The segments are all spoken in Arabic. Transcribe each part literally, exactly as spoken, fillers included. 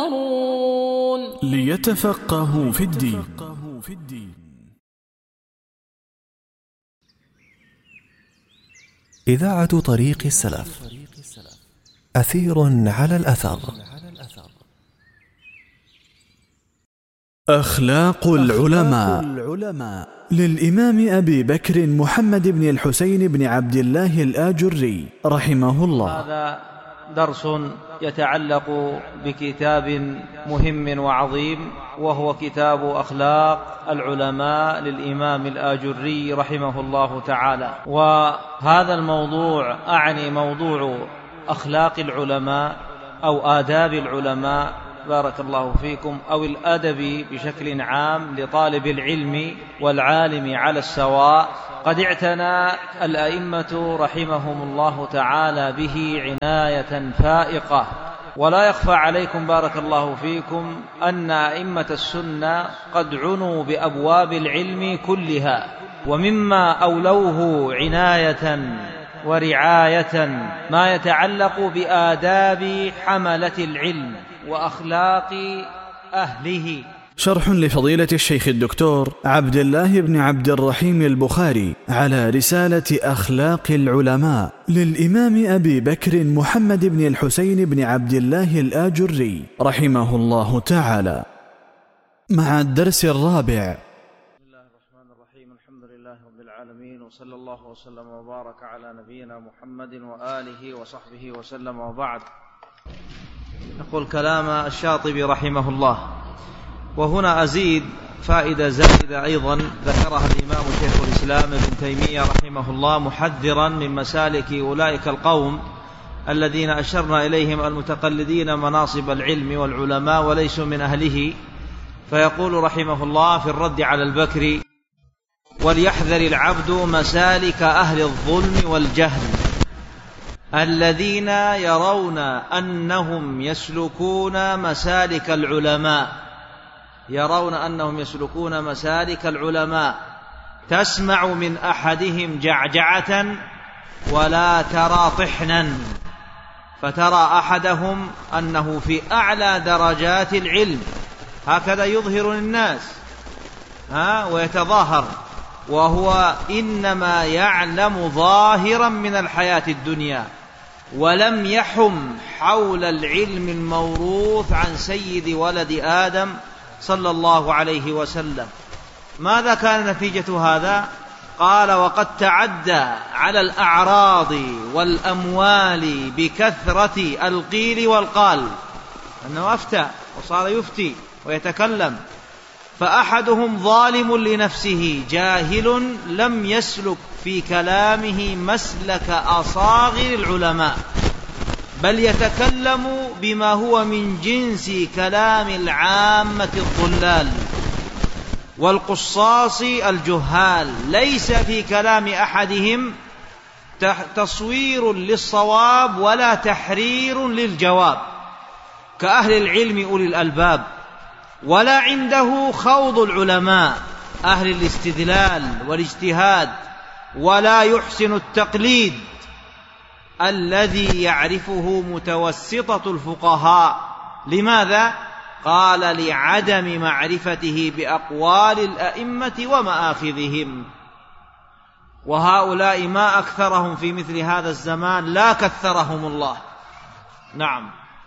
ليتفقهوا في الدين. إذاعة طريق السلف، أثير على الأثر. أخلاق العلماء للإمام أبي بكر محمد بن الحسين بن عبد الله الآجري رحمه الله. هذا درس يتعلق بكتاب مهم وعظيم، وهو كتاب أخلاق العلماء للإمام الآجري رحمه الله تعالى. وهذا الموضوع أعني موضوع أخلاق العلماء أو آداب العلماء بارك الله فيكم، أو الأدب بشكل عام لطالب العلم والعالم على السواء. قد اعتنى الأئمة رحمهم الله تعالى به عناية فائقة، ولا يخفى عليكم بارك الله فيكم أن أئمة السنة قد عنوا بأبواب العلم كلها، ومما أولوه عناية ورعاية ما يتعلق بآداب حملة العلم وأخلاق أهله. شرح لفضيلة الشيخ الدكتور عبد الله بن عبد الرحيم البخاري على رسالة أخلاق العلماء للإمام أبي بكر محمد بن الحسين بن عبد الله الآجري رحمه الله تعالى، مع الدرس الرابع. بسم الله الرحمن الرحيم، الحمد لله رب العالمين، وصلى الله وسلم وبارك على نبينا محمد وآله وصحبه وسلم، وبعد. نقول كلام الشاطبي رحمه الله. وهنا أزيد فائدة زائدة أيضا ذكرها الإمام شيخ الإسلام ابن تيمية رحمه الله، محذرا من مسالك أولئك القوم الذين أشرنا إليهم المتقلدين مناصب العلم والعلماء وليسوا من أهله. فيقول رحمه الله في الرد على البكري: وليحذر العبد مسالك أهل الظلم والجهل الذين يرون أنهم يسلكون مسالك العلماء يرون أنهم يسلكون مسالك العلماء تسمع من أحدهم جعجعة ولا ترى طحنا، فترى أحدهم أنه في أعلى درجات العلم، هكذا يظهر للناس ها ويتظاهر، وهو إنما يعلم ظاهرا من الحياة الدنيا، ولم يحم حول العلم الموروث عن سيد ولد آدم صلى الله عليه وسلم. ماذا كان نتيجة هذا؟ قال: وقد تعدى على الأعراض والأموال بكثرة القيل والقال، أنه أفتى وصار يفتي ويتكلم. فأحدهم ظالم لنفسه جاهل لم يسلك في كلامه مسلك أصاغر العلماء، بل يتكلم بما هو من جنس كلام العامة الضلال والقصاص الجهال، ليس في كلام أحدهم تصوير للصواب ولا تحرير للجواب كأهل العلم أولي الألباب، ولا عنده خوض العلماء أهل الاستدلال والاجتهاد، ولا يحسن التقليد الذي يعرفه متوسطة الفقهاء. لماذا؟ قال: لعدم معرفته بأقوال الأئمة ومآخذهم. وهؤلاء ما أكثرهم في مثل هذا الزمان، لا كثرهم الله. نعم.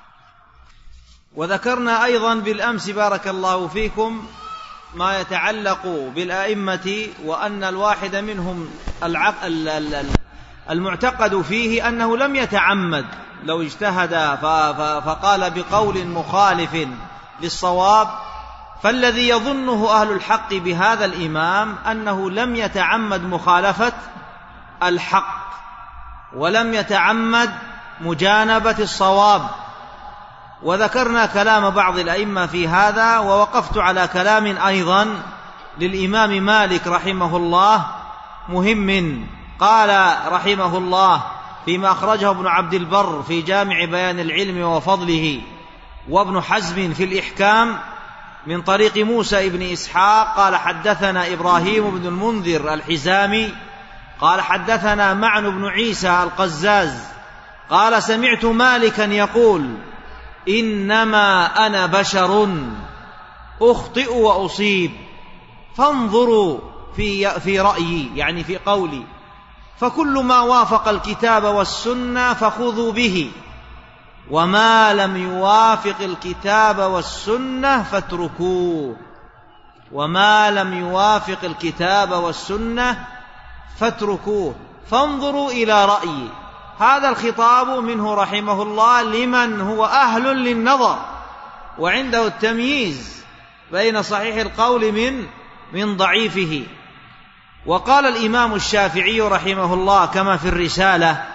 وذكرنا أيضا بالأمس بارك الله فيكم ما يتعلق بالأئمة، وأن الواحد منهم العقل المعتقد فيه أنه لم يتعمد، لو اجتهد فقال بقول مخالف للصواب، فالذي يظنه أهل الحق بهذا الإمام أنه لم يتعمد مخالفة الحق ولم يتعمد مجانبة الصواب. وذكرنا كلام بعض الأئمة في هذا، ووقفت على كلام أيضا للإمام مالك رحمه الله مهم. قال رحمه الله فيما أخرجه ابن عبد البر في جامع بيان العلم وفضله، وابن حزم في الإحكام من طريق موسى ابن إسحاق قال: حدثنا إبراهيم بن المنذر الحزامي قال: حدثنا معن بن عيسى القزاز قال: سمعت مالكا يقول: إنما أنا بشر أخطئ وأصيب فانظروا في, في رأيي، يعني في قولي، فكل ما وافق الكتاب والسنة فخذوا به، وما لم يوافق الكتاب والسنة فاتركوه، وما لم يوافق الكتاب والسنة فاتركوه، فانظروا إلى رأيي. هذا الخطاب منه رحمه الله لمن هو أهل للنظر وعنده التمييز بين صحيح القول من من ضعيفه. وقال الإمام الشافعي رحمه الله كما في الرسالة،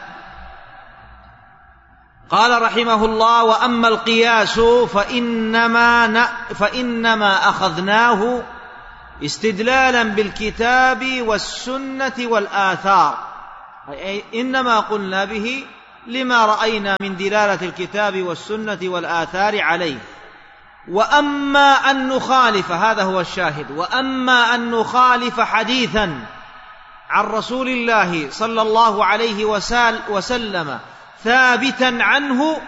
قال رحمه الله: وأما القياس فإنما, فإنما أخذناه استدلالا بالكتاب والسنة والآثار، أي إنما قلنا به لما رأينا من دلالة الكتاب والسنة والآثار عليه. وأما أن نخالف، هذا هو الشاهد، وأما أن نخالف حديثا عن رسول الله صلى الله عليه وسلم ثابتا عنه،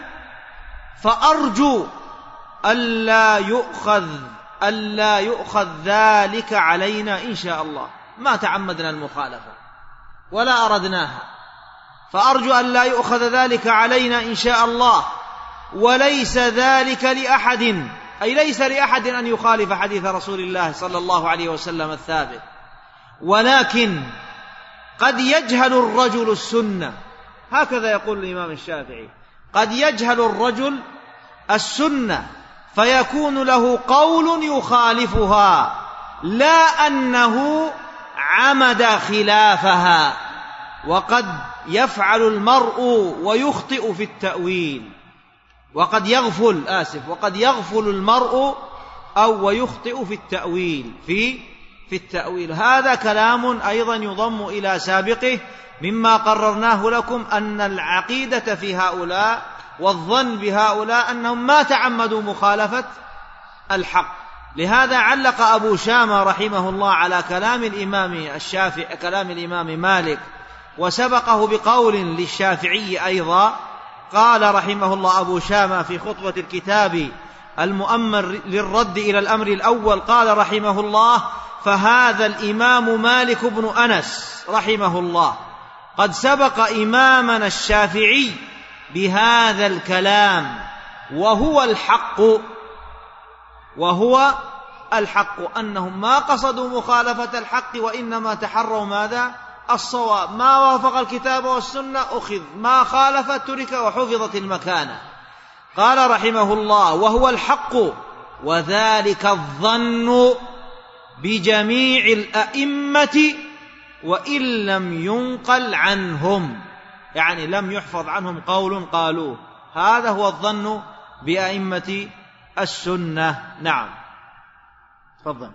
فأرجو ألا يؤخذ ألا يؤخذ ذلك علينا إن شاء الله. ما تعمدنا المخالفة ولا أردناها، فأرجو ألا يؤخذ ذلك علينا إن شاء الله. وليس ذلك لأحد، أي ليس لأحد أن يخالف حديث رسول الله صلى الله عليه وسلم الثابت، ولكن قد يجهل الرجل السنة، هكذا يقول الإمام الشافعي، قد يجهل الرجل السنة فيكون له قول يخالفها، لا أنه عمد خلافها. وقد يفعل المرء ويخطئ في التأويل، وقد يغفل آسف وقد يغفل المرء أو ويخطئ في التأويل في في التأويل. هذا كلام أيضا يضم إلى سابقه مما قررناه لكم، أن العقيدة في هؤلاء والظن بهؤلاء أنهم ما تعمدوا مخالفة الحق. لهذا علق أبو شامة رحمه الله على كلام الإمام الشافعي كلام الإمام مالك، وسبقه بقول للشافعي أيضا. قال رحمه الله أبو شامة في خطبة الكتاب المؤمر للرد إلى الأمر الأول، قال رحمه الله: فهذا الإمام مالك بن أنس رحمه الله قد سبق إمامنا الشافعي بهذا الكلام، وهو الحق وهو الحق أنهم ما قصدوا مخالفة الحق، وإنما تحروا ماذا؟ الصواب. ما وافق الكتاب والسنة أخذ، ما خالف ترك وحفظت المكانة. قال رحمه الله: وهو الحق، وذلك الظن بجميع الأئمة وإن لم ينقل عنهم، يعني لم يحفظ عنهم قول قالوه. هذا هو الظن بأئمة السنة. نعم، تفضل.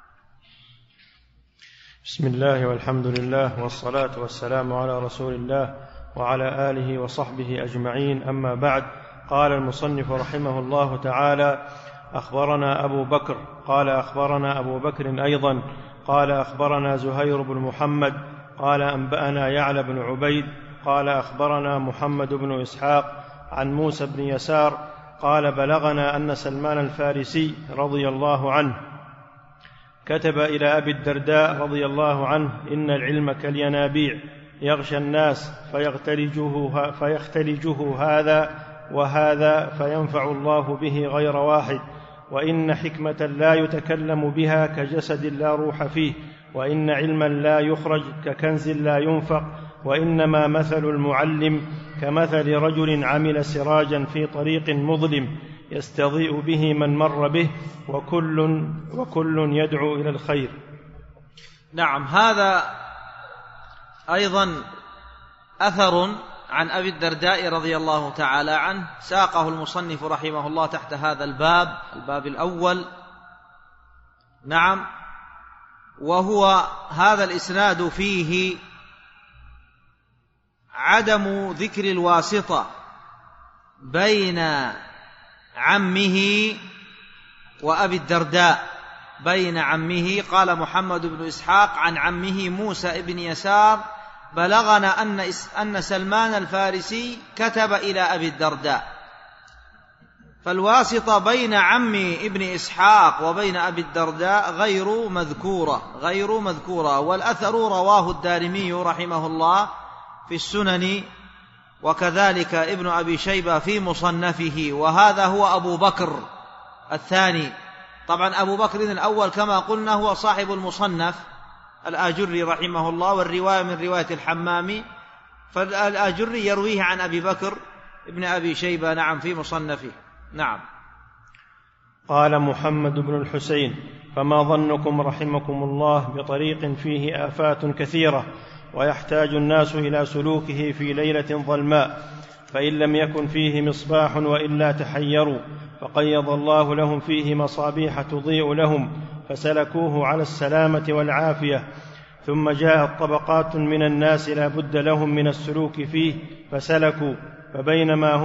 بسم الله والحمد لله والصلاة والسلام على رسول الله وعلى آله وصحبه أجمعين، أما بعد. قال المصنف رحمه الله تعالى: أخبرنا أبو بكر قال أخبرنا أبو بكر أيضا قال أخبرنا زهير بن محمد قال أنبأنا يعلى بن عبيد قال أخبرنا محمد بن إسحاق عن موسى بن يسار قال: بلغنا أن سلمان الفارسي رضي الله عنه كتب إلى أبي الدرداء رضي الله عنه: إن العلم كالينابيع يغشى الناس فيختلجه, فيختلجه هذا وهذا فينفع الله به غير واحد، وإن حكمة لا يتكلم بها كجسد لا روح فيه، وإن علما لا يخرج ككنز لا ينفق، وإنما مثل المعلم كمثل رجل عمل سراجا في طريق مظلم يستضيء به من مر به، وكل, وكل يدعو إلى الخير. نعم، هذا أيضا أثر عن أبي الدرداء رضي الله تعالى عنه، ساقه المصنف رحمه الله تحت هذا الباب الباب الأول. نعم، وهو هذا الإسناد فيه عدم ذكر الواسطة بين عمه وأبي الدرداء، بين عمه. قال محمد بن إسحاق عن عمه موسى بن يسار: بلغنا أن أن سلمان الفارسي كتب إلى أبي الدرداء. فالواسطة بين عم ابن إسحاق وبين أبي الدرداء غير مذكورة غير مذكورة والأثر رواه الدارمي رحمه الله في السنن، وكذلك ابن أبي شيبة في مصنفه، وهذا هو أبو بكر الثاني. طبعا أبو بكر الأول كما قلنا هو صاحب المصنف الآجري رحمه الله، والرواية من رواية الحمامي، فالآجري يرويه عن أبي بكر ابن أبي شيبة نعم في مصنفه. نعم. قال محمد بن الحسين: فما ظنكم رحمكم الله بطريق فيه آفات كثيرة ويحتاج الناس إلى سلوكه في ليلة ظلماء، فإن لم يكن فيه مصباح وإلا تحيروا، فقيض الله لهم فيه مصابيح تضيء لهم فسلكوه على السلامة والعافية. ثم جاءت طبقات من الناس لا بد لهم من السلوك فيه فسلكوا، فبينما